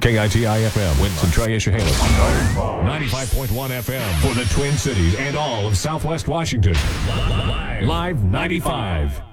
KITI-FM, Winston, Tri-Issahalis. 95.1 FM for the Twin Cities and all of Southwest Washington. Live 95.